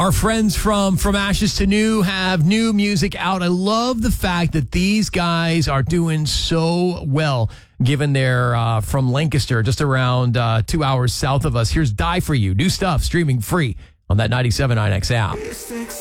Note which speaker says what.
Speaker 1: Our friends from Ashes to New have new music out. I love the fact that these guys are doing so well, given they're from Lancaster, just around 2 hours south of us. Here's Die For You. New stuff streaming free on that 97.9X app.